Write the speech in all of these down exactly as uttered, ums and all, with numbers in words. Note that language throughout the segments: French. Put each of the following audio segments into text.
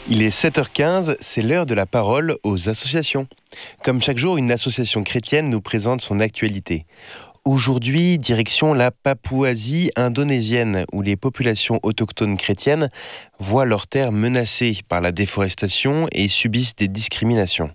Il est sept heures quinze, c'est l'heure de la parole aux associations. Comme chaque jour, une association chrétienne nous présente son actualité. Aujourd'hui, direction la Papouasie indonésienne, où les populations autochtones chrétiennes voient leurs terres menacées par la déforestation et subissent des discriminations.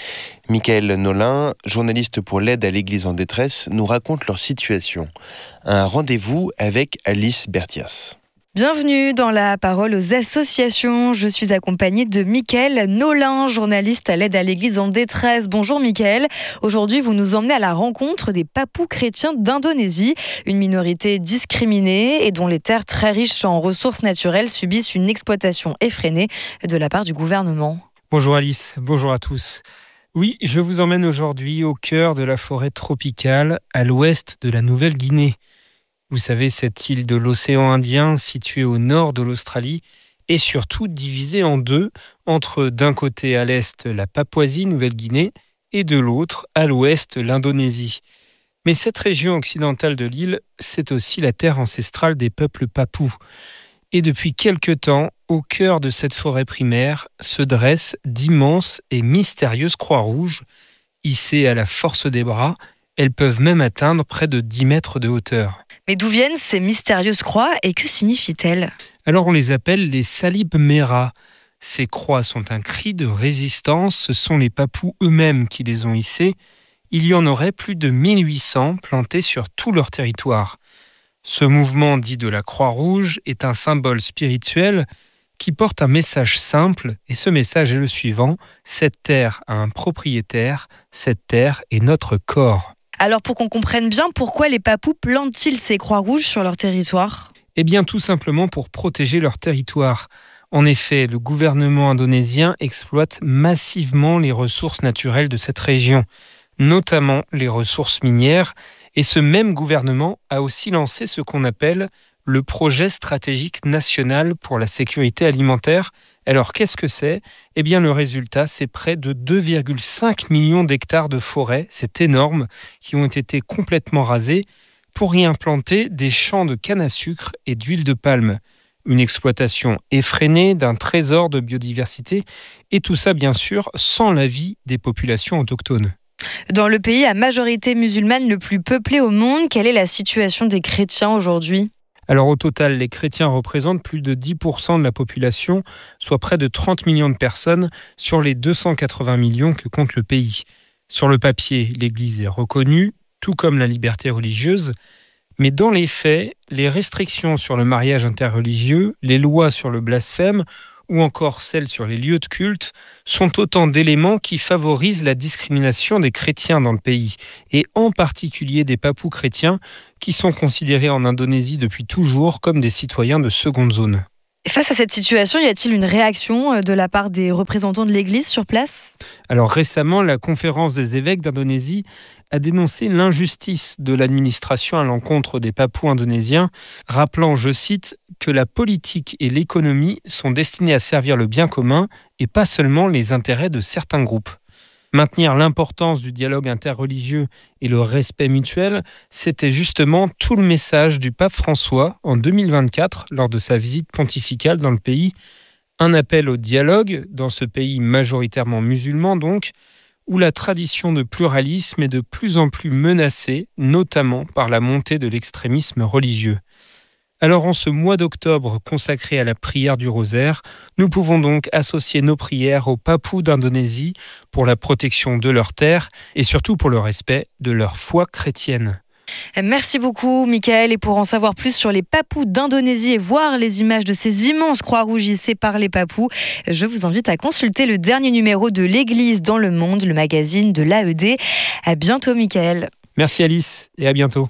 Michael Nolin, journaliste pour l'aide à l'Église en détresse, nous raconte leur situation. Un rendez-vous avec Alice Bertias. Bienvenue dans la parole aux associations. Je suis accompagnée de Michael Nolin, journaliste à l'aide à l'Église en détresse. Bonjour Michael. Aujourd'hui, vous nous emmenez à la rencontre des Papous chrétiens d'Indonésie, une minorité discriminée et dont les terres très riches en ressources naturelles subissent une exploitation effrénée de la part du gouvernement. Bonjour Alice, bonjour à tous. Oui, je vous emmène aujourd'hui au cœur de la forêt tropicale, à l'ouest de la Nouvelle-Guinée. Vous savez, cette île de l'océan Indien située au nord de l'Australie est surtout divisée en deux, entre d'un côté à l'est la Papouasie-Nouvelle-Guinée et de l'autre à l'ouest l'Indonésie. Mais cette région occidentale de l'île, c'est aussi la terre ancestrale des peuples papous. Et depuis quelque temps, au cœur de cette forêt primaire, se dressent d'immenses et mystérieuses croix rouges. Hissées à la force des bras, elles peuvent même atteindre près de dix mètres de hauteur. Mais d'où viennent ces mystérieuses croix et que signifient-elles ? Alors on les appelle les Salib Merah. Ces croix sont un cri de résistance, ce sont les Papous eux-mêmes qui les ont hissées. Il y en aurait plus de mille huit cents plantés sur tout leur territoire. Ce mouvement dit de la Croix-Rouge est un symbole spirituel qui porte un message simple, et ce message est le suivant: cette terre a un propriétaire, cette terre est notre corps. Alors pour qu'on comprenne bien, pourquoi les Papous plantent-ils ces croix rouges sur leur territoire ? Eh bien tout simplement pour protéger leur territoire. En effet, le gouvernement indonésien exploite massivement les ressources naturelles de cette région, notamment les ressources minières, et ce même gouvernement a aussi lancé ce qu'on appelle le projet stratégique national pour la sécurité alimentaire. Alors qu'est-ce que c'est ? Eh bien le résultat, c'est près de deux virgule cinq millions d'hectares de forêt, c'est énorme, qui ont été complètement rasés pour y implanter des champs de canne à sucre et d'huile de palme. Une exploitation effrénée d'un trésor de biodiversité, et tout ça bien sûr sans l'avis des populations autochtones. Dans le pays à majorité musulmane le plus peuplé au monde, quelle est la situation des chrétiens aujourd'hui ? Alors au total, les chrétiens représentent plus de dix pour cent de la population, soit près de trente millions de personnes sur les deux cent quatre-vingts millions que compte le pays. Sur le papier, l'Église est reconnue, tout comme la liberté religieuse, mais dans les faits, les restrictions sur le mariage interreligieux, les lois sur le blasphème ou encore celles sur les lieux de culte sont autant d'éléments qui favorisent la discrimination des chrétiens dans le pays, et en particulier des Papous chrétiens qui sont considérés en Indonésie depuis toujours comme des citoyens de seconde zone. Face à cette situation, y a-t-il une réaction de la part des représentants de l'Église sur place ? Alors récemment, la conférence des évêques d'Indonésie a dénoncé l'injustice de l'administration à l'encontre des Papous indonésiens, rappelant, je cite, que la politique et l'économie sont destinées à servir le bien commun et pas seulement les intérêts de certains groupes. Maintenir l'importance du dialogue interreligieux et le respect mutuel, c'était justement tout le message du pape François en deux mille vingt-quatre lors de sa visite pontificale dans le pays. Un appel au dialogue dans ce pays majoritairement musulman donc, où la tradition de pluralisme est de plus en plus menacée, notamment par la montée de l'extrémisme religieux. Alors en ce mois d'octobre consacré à la prière du rosaire, nous pouvons donc associer nos prières aux Papous d'Indonésie pour la protection de leurs terres et surtout pour le respect de leur foi chrétienne. Merci beaucoup Michael, et pour en savoir plus sur les Papous d'Indonésie et voir les images de ces immenses croix rouges hissées par les Papous, je vous invite à consulter le dernier numéro de l'Église dans le monde, le magazine de l'A E D. À bientôt Michael. Merci Alice et à bientôt.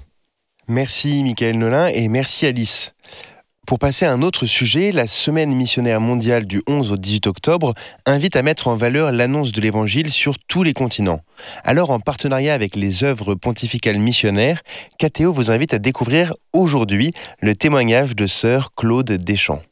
Merci Michael Nolin et merci Alice. Pour passer à un autre sujet, la Semaine missionnaire mondiale du onze au dix-huit octobre invite à mettre en valeur l'annonce de l'Évangile sur tous les continents. Alors, en partenariat avec les œuvres pontificales missionnaires, K T O vous invite à découvrir aujourd'hui le témoignage de sœur Claude Deschamps.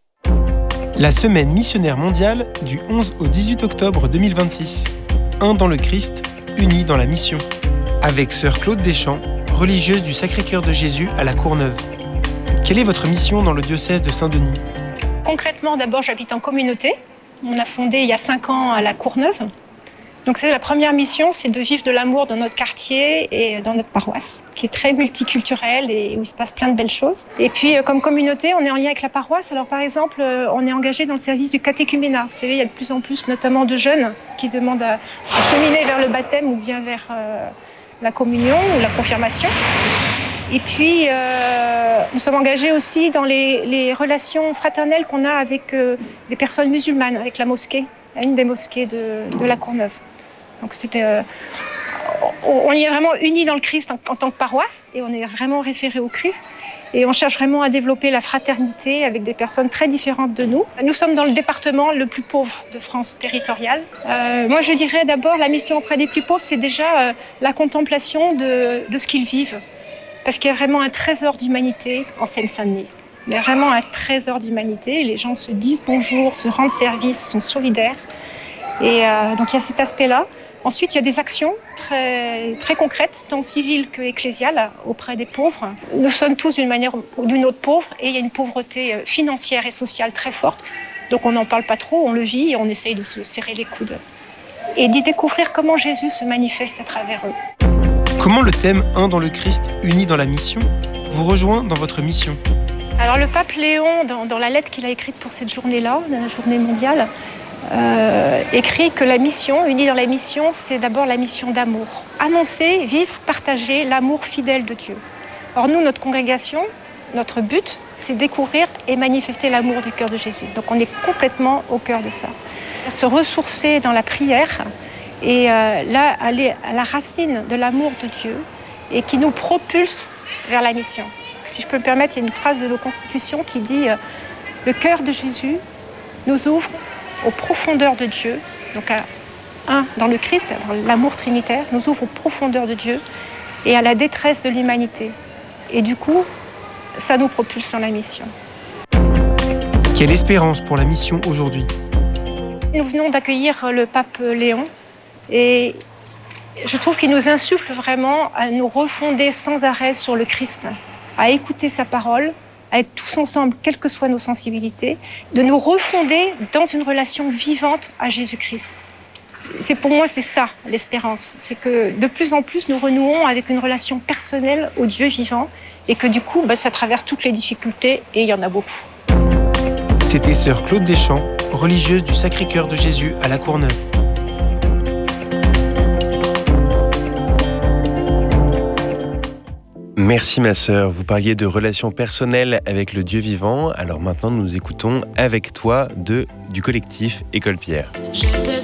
La Semaine missionnaire mondiale du onze au dix-huit octobre deux mille vingt-six. Un dans le Christ, unis dans la mission. Avec sœur Claude Deschamps, religieuse du Sacré-Cœur de Jésus à la Courneuve. Quelle est votre mission dans le diocèse de Saint-Denis ? Concrètement, d'abord, j'habite en communauté. On a fondé il y a cinq ans à la Courneuve. Donc c'est la première mission, c'est de vivre de l'amour dans notre quartier et dans notre paroisse, qui est très multiculturelle et où il se passe plein de belles choses. Et puis comme communauté, on est en lien avec la paroisse. Alors par exemple, on est engagé dans le service du catéchuménat. Vous savez, il y a de plus en plus notamment de jeunes qui demandent à, à cheminer vers le baptême ou bien vers euh, la communion ou la confirmation. Et puis euh, nous sommes engagés aussi dans les, les relations fraternelles qu'on a avec euh, les personnes musulmanes, avec la mosquée, une des mosquées de, de la Courneuve. Donc c'était, euh, on y est vraiment unis dans le Christ en, en tant que paroisse et on est vraiment référés au Christ et on cherche vraiment à développer la fraternité avec des personnes très différentes de nous. Nous sommes dans le département le plus pauvre de France territoriale. Euh, moi je dirais d'abord la mission auprès des plus pauvres, c'est déjà euh, la contemplation de, de ce qu'ils vivent. Parce qu'il y a vraiment un trésor d'humanité en Seine-Saint-Denis. Il y a vraiment un trésor d'humanité. Les gens se disent bonjour, se rendent service, sont solidaires. Et euh, donc il y a cet aspect-là. Ensuite, il y a des actions très, très concrètes, tant civiles que ecclésiales, auprès des pauvres. Nous sommes tous d'une manière ou d'une autre pauvres et il y a une pauvreté financière et sociale très forte. Donc on n'en parle pas trop, on le vit et on essaye de se serrer les coudes. Et d'y découvrir comment Jésus se manifeste à travers eux. Comment le thème « Un dans le Christ, unis dans la mission » vous rejoint dans votre mission ? Alors le pape Léon, dans, dans la lettre qu'il a écrite pour cette journée-là, la journée mondiale, Euh, écrit que la mission, unie dans la mission, c'est d'abord la mission d'amour. Annoncer, vivre, partager l'amour fidèle de Dieu. Or nous, notre congrégation, notre but, c'est découvrir et manifester l'amour du cœur de Jésus. Donc on est complètement au cœur de ça. Se ressourcer dans la prière et euh, là, aller à la racine de l'amour de Dieu et qui nous propulse vers la mission. Si je peux me permettre, il y a une phrase de nos constitutions qui dit euh, « Le cœur de Jésus nous ouvre aux profondeurs de Dieu, donc à un, dans le Christ, dans l'amour trinitaire, nous ouvre aux profondeurs de Dieu et à la détresse de l'humanité. Et du coup, ça nous propulse dans la mission. » Quelle espérance pour la mission aujourd'hui ? Nous venons d'accueillir le pape Léon et je trouve qu'il nous insuffle vraiment à nous refonder sans arrêt sur le Christ, à écouter sa parole, à être tous ensemble, quelles que soient nos sensibilités, de nous refonder dans une relation vivante à Jésus-Christ. C'est pour moi, c'est ça, l'espérance. C'est que de plus en plus, nous renouons avec une relation personnelle au Dieu vivant et que du coup, bah, ça traverse toutes les difficultés et il y en a beaucoup. C'était sœur Claude Deschamps, religieuse du Sacré-Cœur de Jésus à la Courneuve. Merci ma sœur, vous parliez de relations personnelles avec le Dieu vivant, alors maintenant nous écoutons Avec toi de, du collectif École Pierre.